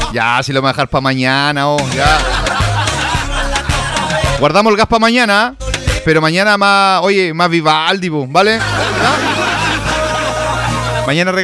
Ya, si lo vamos a dejar para mañana, ya. Guardamos el gas para mañana, pero mañana más, oye, más Vivaldi, ¿vale? ¿Ya? Mañana